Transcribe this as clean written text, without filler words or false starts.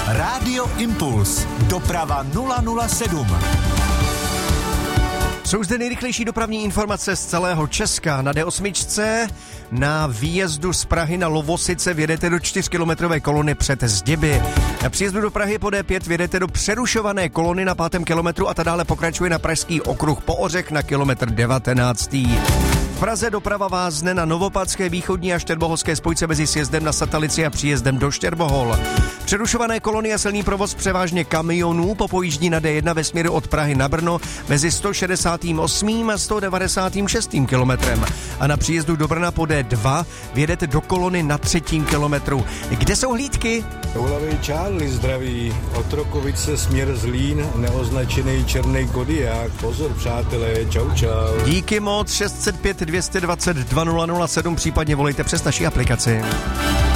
Rádio Impuls. Doprava 007. Jsou zde nejrychlejší dopravní informace z celého Česka. Na D8 na výjezdu z Prahy na Lovosice vjedete do 4kilometrové kolony před Zděby. Na příjezdu do Prahy po D5 vjedete do přerušované kolony na 5. kilometru a ta dále pokračuje na Pražský okruh po Ořech na kilometr 19. V Praze doprava vázne na Novopadské východní a Štěrboholské spojce mezi sjezdem na Satalici a příjezdem do Štěrbohol. Přerušované kolony a silný provoz převážně kamionů popojíždí na D1 ve směru od Prahy na Brno mezi 168. a 196. kilometrem. A na příjezdu do Brna po D2 vjedete do kolony na 3. kilometru. Kde jsou hlídky? Toulavej Charlie zdraví, Otrokovice směr Zlín, neoznačený černý Kodiák. Pozor přátelé, čau čau. Díky moc, 605 220 2007, případně volejte přes naši aplikaci.